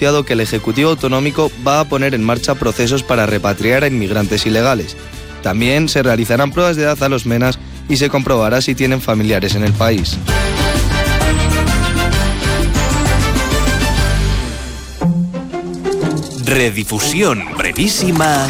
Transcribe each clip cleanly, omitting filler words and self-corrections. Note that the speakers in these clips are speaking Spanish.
anunciado que el Ejecutivo Autonómico va a poner en marcha procesos para repatriar a inmigrantes ilegales. También se realizarán pruebas de edad a los menas y se comprobará si tienen familiares en el país. Redifusión brevísima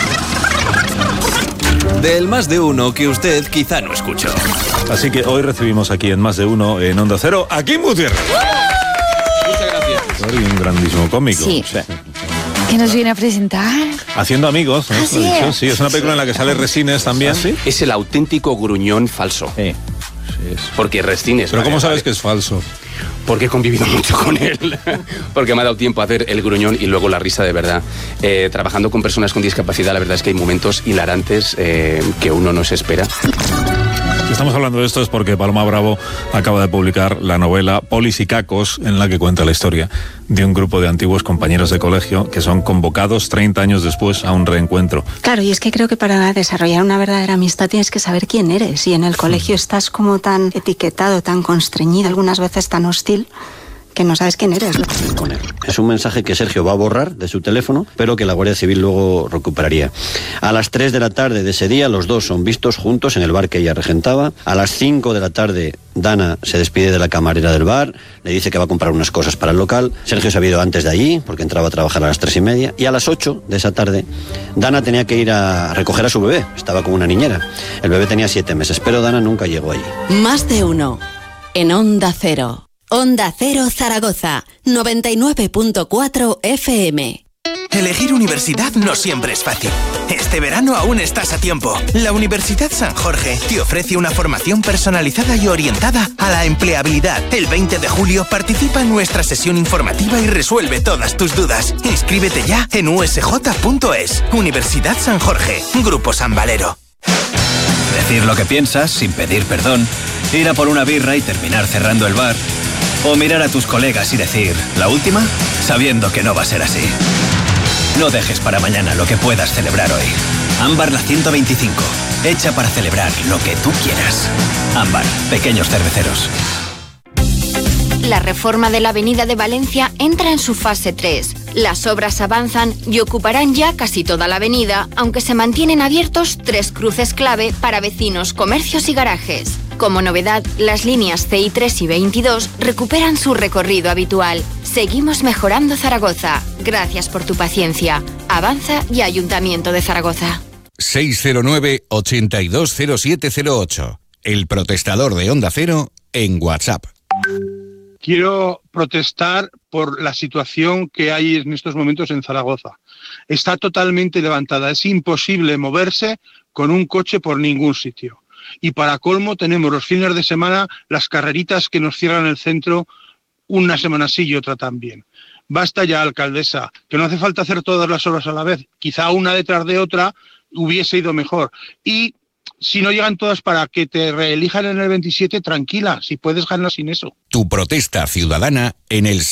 del Más de Uno que usted quizá no escuchó. Así que hoy recibimos aquí en Más de Uno, en Onda Cero, a Kim Gutiérrez. Muchas gracias. Y un grandísimo cómico. Sí. ¿Qué nos viene a presentar? Haciendo amigos, ¿no? Así es. Sí, es una película en la que sale Resines también. ¿Sí? Es el auténtico gruñón falso. Sí. Porque Resines... Pero ¿cómo sabes que es falso? Porque he convivido mucho con él. Porque me ha dado tiempo a hacer el gruñón y luego la risa de verdad. Trabajando con personas con discapacidad, la verdad es que hay momentos hilarantes que uno no se espera. Si estamos hablando de esto es porque Paloma Bravo acaba de publicar la novela Polis y Cacos, en la que cuenta la historia de un grupo de antiguos compañeros de colegio que son convocados 30 años después a un reencuentro. Claro, y es que creo que para desarrollar una verdadera amistad tienes que saber quién eres, y en el colegio estás como tan etiquetado, tan constreñido, algunas veces tan hostil, que no sabes quién eres. Con él. Es un mensaje que Sergio va a borrar de su teléfono, pero que la Guardia Civil luego recuperaría. A las 3 de la tarde de ese día, los dos son vistos juntos en el bar que ella regentaba. A las 5 de la tarde, Dana se despide de la camarera del bar, le dice que va a comprar unas cosas para el local. Sergio se ha ido antes de allí, porque entraba a trabajar a las 3:30. Y a las 8 de esa tarde, Dana tenía que ir a recoger a su bebé. Estaba con una niñera. El bebé tenía 7 meses, pero Dana nunca llegó allí. Más de Uno, en Onda Cero. Onda Cero Zaragoza, 99.4 FM. Elegir universidad no siempre es fácil. Este verano aún estás a tiempo. La Universidad San Jorge te ofrece una formación personalizada y orientada a la empleabilidad. El 20 de julio participa en nuestra sesión informativa y resuelve todas tus dudas. Inscríbete ya en usj.es. Universidad San Jorge, Grupo San Valero. Decir lo que piensas sin pedir perdón, ir a por una birra y terminar cerrando el bar, o mirar a tus colegas y decir, ¿la última?, sabiendo que no va a ser así. No dejes para mañana lo que puedas celebrar hoy. Ámbar la 125, hecha para celebrar lo que tú quieras. Ámbar, pequeños cerveceros. La reforma de la Avenida de Valencia entra en su fase 3. Las obras avanzan y ocuparán ya casi toda la avenida, aunque se mantienen abiertos 3 cruces clave para vecinos, comercios y garajes. Como novedad, las líneas CI3 y 22 recuperan su recorrido habitual. Seguimos mejorando Zaragoza. Gracias por tu paciencia. Avanza y Ayuntamiento de Zaragoza. 609-820708. El protestador de Onda Cero en WhatsApp. Quiero protestar por la situación que hay en estos momentos en Zaragoza. Está totalmente levantada. Es imposible moverse con un coche por ningún sitio. Y para colmo tenemos los fines de semana las carreritas que nos cierran el centro una semana sí y otra también. Basta ya, alcaldesa, que no hace falta hacer todas las obras a la vez. Quizá una detrás de otra hubiese ido mejor. Y si no llegan todas para que te reelijan en el 27, tranquila, si puedes ganar sin eso. Tu protesta ciudadana en el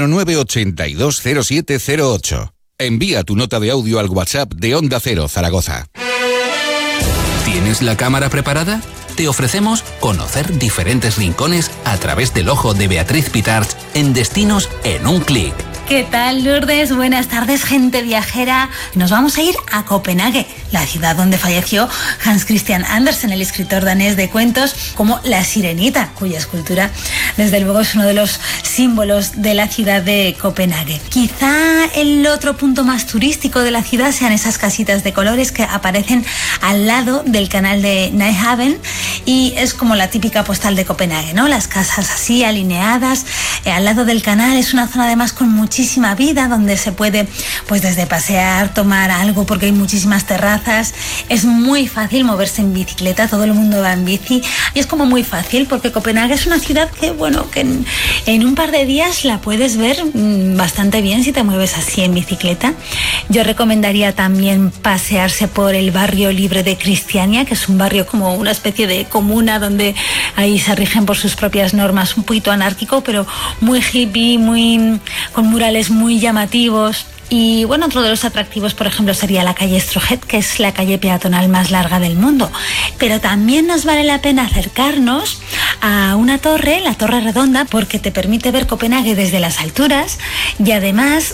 609-820708. Envía tu nota de audio al WhatsApp de Onda Cero Zaragoza. ¿Tienes la cámara preparada? Te ofrecemos conocer diferentes rincones a través del ojo de Beatriz Pitarch en Destinos en un clic. ¿Qué tal, Lourdes? Buenas tardes, gente viajera. Nos vamos a ir a Copenhague, la ciudad donde falleció Hans Christian Andersen, el escritor danés de cuentos, como La Sirenita, cuya escultura, desde luego, es uno de los símbolos de la ciudad de Copenhague. Quizá el otro punto más turístico de la ciudad sean esas casitas de colores que aparecen al lado del canal de Nyhavn, y es como la típica postal de Copenhague, ¿no? Las casas así alineadas al lado del canal. Es una zona además con muchísima vida, donde se puede, pues desde pasear, tomar algo, porque hay muchísimas terrazas. Es muy fácil moverse en bicicleta, todo el mundo va en bici, y es como muy fácil porque Copenhague es una ciudad que, bueno, que en un par de días la puedes ver bastante bien si te mueves así en bicicleta. Yo recomendaría también pasearse por el barrio libre de Cristiania, que es un barrio como una especie de comuna donde ahí se rigen por sus propias normas, un poquito anárquico, pero muy hippie, con murales muy llamativos. Y bueno, otro de los atractivos, por ejemplo, sería la calle Strohead, que es la calle peatonal más larga del mundo. Pero también nos vale la pena acercarnos a una torre, la Torre Redonda, porque te permite ver Copenhague desde las alturas, y además